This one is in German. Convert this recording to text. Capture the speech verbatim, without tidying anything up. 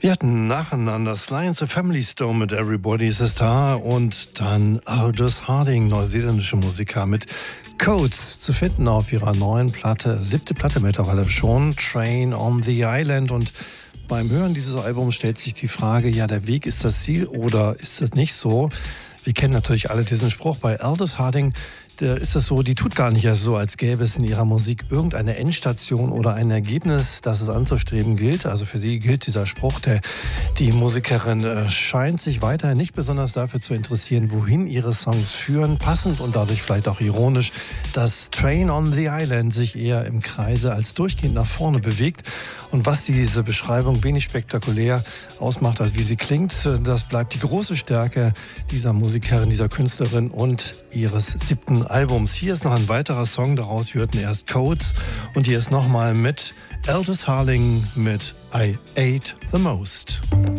Wir hatten nacheinander Sly and the Family Stone mit Everybody's a Star und dann Aldous Harding, neuseeländische Musiker, mit Codes, zu finden auf ihrer neuen Platte, siebte Platte mittlerweile schon, Train on the Island. Und beim Hören dieses Albums stellt sich die Frage, ja, der Weg ist das Ziel oder ist das nicht so? Wir kennen natürlich alle diesen Spruch bei Aldous Harding. Da ist es so, die tut gar nicht erst so, als gäbe es in ihrer Musik irgendeine Endstation oder ein Ergebnis, das es anzustreben gilt. Also für sie gilt dieser Spruch, der, die Musikerin äh, scheint sich weiterhin nicht besonders dafür zu interessieren, wohin ihre Songs führen. Passend und dadurch vielleicht auch ironisch, dass Train on the Island sich eher im Kreise als durchgehend nach vorne bewegt. Und was diese Beschreibung wenig spektakulär ausmacht, als wie sie klingt, das bleibt die große Stärke dieser Musikerin, dieser Künstlerin und ihres siebten Albums. Hier ist noch ein weiterer Song, daraus hörten erst Codes und hier ist nochmal mit Aldous Harding mit I Ate the Most.